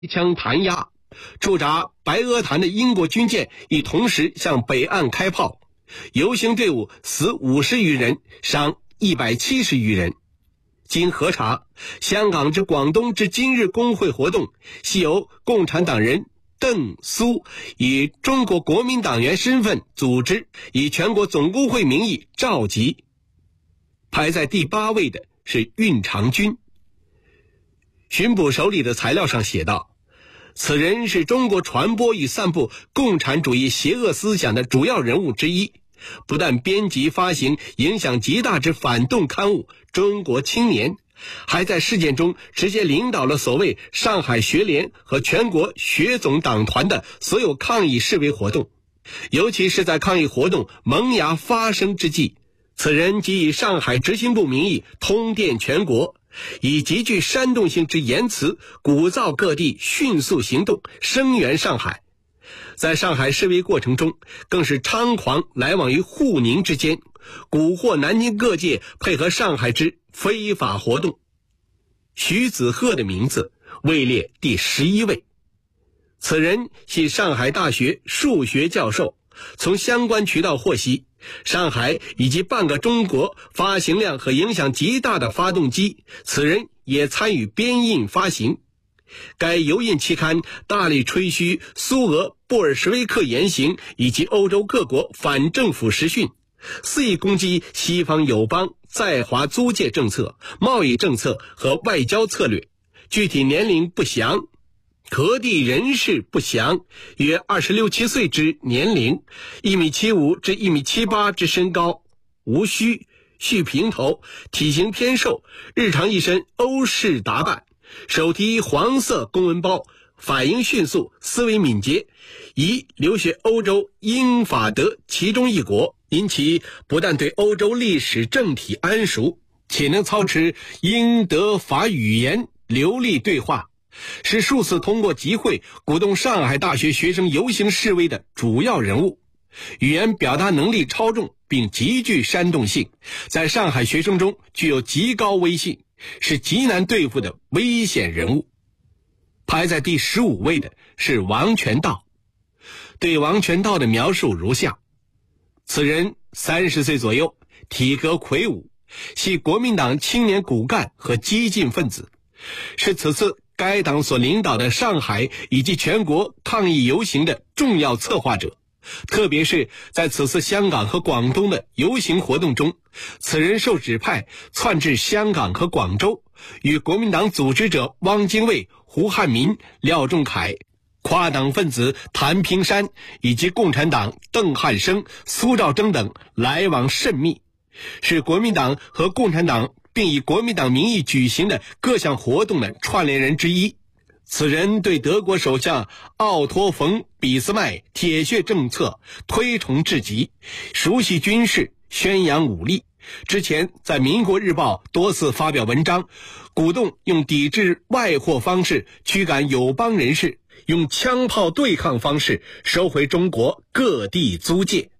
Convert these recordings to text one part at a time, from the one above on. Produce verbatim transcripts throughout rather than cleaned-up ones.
枪弹压，驻扎白鹅潭的英国军舰亦同时向北岸开炮，游行队伍死五十余人，伤一百七十余人。经核查，香港至广东之今日工会活动系由共产党人邓苏以中国国民党员身份组织，以全国总工会名义召集。排在第八位的是运长军。巡捕手里的材料上写道，此人是中国传播与散布共产主义邪恶思想的主要人物之一，不但编辑发行影响极大之反动刊物《中国青年》，还在事件中直接领导了所谓上海学联和全国学总党团的所有抗议示威活动。尤其是在抗议活动萌芽发生之际，此人即以上海执行部名义通电全国，以极具煽动性之言辞鼓噪各地迅速行动，声援上海。在上海示威过程中，更是猖狂来往于沪宁之间，蛊惑南京各界配合上海之非法活动。徐子鹤的名字位列第十一位。此人系上海大学数学教授，从相关渠道获悉，上海以及半个中国发行量和影响极大的发动机，此人也参与编印发行。该油印期刊大力吹嘘苏俄布尔什维克言行以及欧洲各国反政府实训，肆意攻击西方友邦在华租界政策、贸易政策和外交策略，具体年龄不详，各地人士不详，约二十六七岁之年龄，一米七五至一米七八之身高，无须，蓄平头，体型偏瘦，日常一身欧式打扮，手提黄色公文包，反应迅速，思维敏捷，宜留学欧洲英法德其中一国，因其不但对欧洲历史政体谙熟，且能操持英德法语言流利对话，是数次通过集会鼓动上海大学学生游行示威的主要人物。语言表达能力超重，并极具煽动性，在上海学生中具有极高威信，是极难对付的危险人物。排在第十五位的是王全道。对王全道的描述如下：此人三十岁左右，体格魁梧，系国民党青年骨干和激进分子，是此次该党所领导的上海以及全国抗议游行的重要策划者。特别是在此次香港和广东的游行活动中，此人受指派窜至香港和广州，与国民党组织者汪精卫、胡汉民、廖仲恺、跨党分子谭平山以及共产党邓汉生、苏兆征等来往甚密，是国民党和共产党并以国民党名义举行的各项活动的串联人之一。此人对德国首相奥托·冯·俾斯麦铁血政策推崇至极，熟悉军事，宣扬武力。之前在民国日报多次发表文章，鼓动用抵制外货方式驱赶友邦人士，用枪炮对抗方式收回中国各地租界。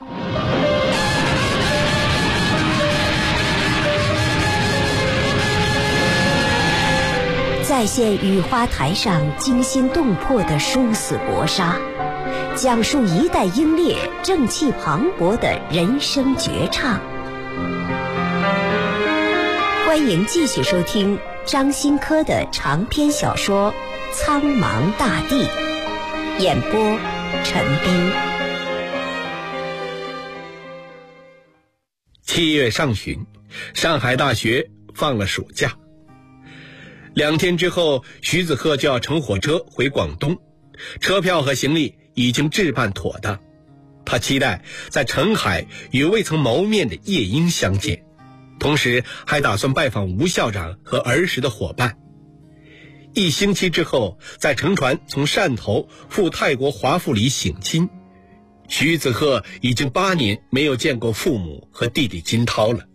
再现雨花台上惊心动魄的殊死搏杀，讲述一代英烈正气磅礴的人生绝唱。欢迎继续收听张新科的长篇小说《苍茫大地》，演播陈斌。 七月上旬，上海大学放了暑假。两天之后，徐子鹤就要乘火车回广东，车票和行李已经置办妥当。他期待在澄海与未曾谋面的叶英相见，同时还打算拜访吴校长和儿时的伙伴。一星期之后，再乘船从汕头赴泰国华富里省亲。徐子鹤已经八年没有见过父母和弟弟金涛了。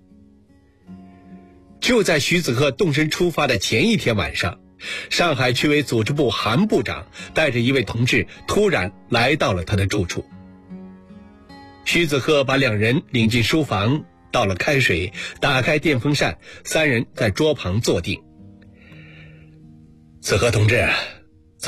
就在徐子鹤动身出发的前一天晚上，上海区委组织部韩部长带着一位同志突然来到了他的住处。徐子鹤把两人领进书房，倒了开水，打开电风扇，三人在桌旁坐定。子鹤同志，